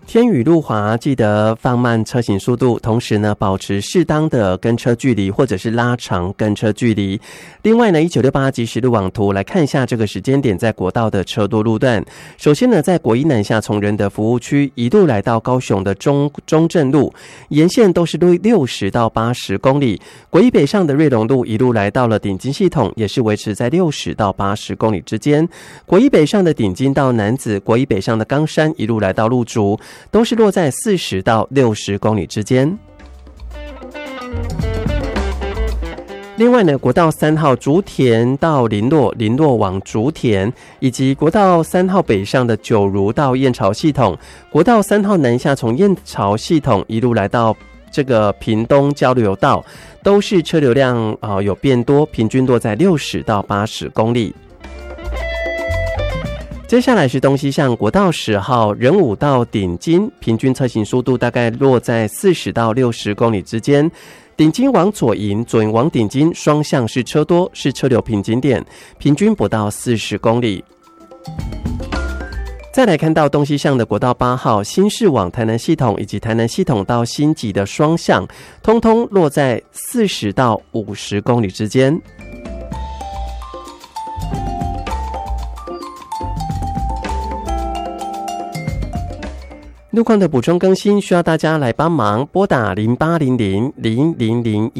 天雨路滑，记得放慢车行速度，同时呢，保持适当的跟车距离，或者是拉长跟车距离。另外呢，1968即时路网图来看一下这个时间点在国道的车多路段。首先呢，在国一南下从仁德服务区一路来到高雄的中正路，沿线都是60到80公里。国一北上的瑞隆路一路来到了顶金系统，也是维持在60到80公里之间。国一北上的顶金到楠梓，国一北上的冈山一路来到鹿竹，都是落在40到60公里之间。另外呢，国道3号竹田到林落往竹田，以及国道3号北上的九如到燕巢系统，国道3号南下从燕巢系统一路来到这个屏东交流道，都是车流量有变多，平均落在60到80公里。接下来是东西向国道10号仁武到顶金，平均车行速度大概落在40到60公里之间。顶金往左营往顶金双向是车多，是车流瓶颈点，平均不到40公里。再来看到东西向的国道8号新市往台南系统以及台南系统到新集的双向，通通落在40到50公里之间。路况的补充更新需要大家来帮忙，拨打0800 0001